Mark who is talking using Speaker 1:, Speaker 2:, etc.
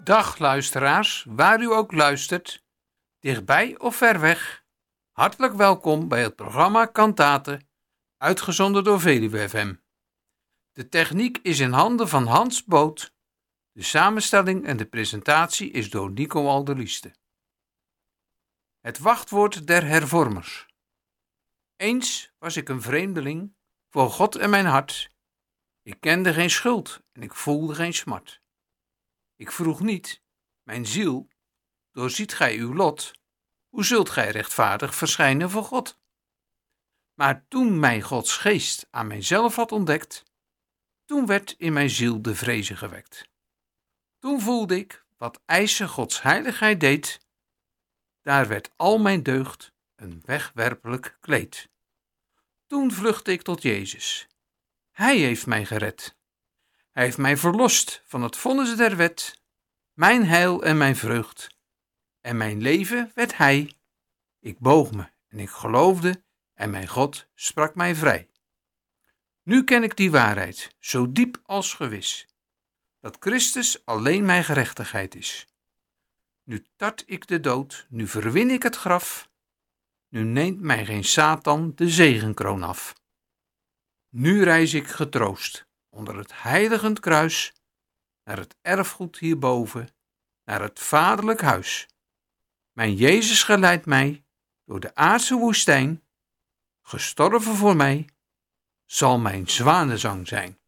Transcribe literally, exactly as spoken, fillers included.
Speaker 1: Dag luisteraars, waar u ook luistert, dichtbij of ver weg. Hartelijk welkom bij het programma Kantate, uitgezonden door Veluwe F M. De techniek is in handen van Hans Boot. De samenstelling en de presentatie is door Nico Alderlieste. Het wachtwoord der hervormers. Eens was ik een vreemdeling voor God en mijn hart. Ik kende geen schuld en ik voelde geen smart. Ik vroeg niet, mijn ziel, doorziet gij uw lot, hoe zult gij rechtvaardig verschijnen voor God? Maar toen mij Gods geest aan mijzelf had ontdekt, toen werd in mijn ziel de vreze gewekt. Toen voelde ik wat eisen Gods heiligheid deed, daar werd al mijn deugd een wegwerpelijk kleed. Toen vluchtte ik tot Jezus. Hij heeft mij gered. Hij heeft mij verlost van het vonnis der wet, mijn heil en mijn vreugd. En mijn leven werd Hij. Ik boog me en ik geloofde en mijn God sprak mij vrij. Nu ken ik die waarheid, zo diep als gewis, dat Christus alleen mijn gerechtigheid is. Nu tart ik de dood, nu verwin ik het graf, nu neemt mij geen Satan de zegenkroon af. Nu reis ik getroost onder het heiligend kruis, naar het erfgoed hierboven, naar het vaderlijk huis. Mijn Jezus geleidt mij door de aardse woestijn, gestorven voor mij, zal mijn zwanenzang zijn.